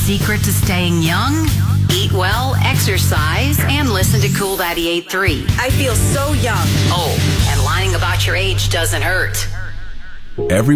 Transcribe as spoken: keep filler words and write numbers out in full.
secret to staying young? Eat well, exercise, and listen to Cool ninety-eight point three. I feel so young. Oh, and lying about your age doesn't hurt. Every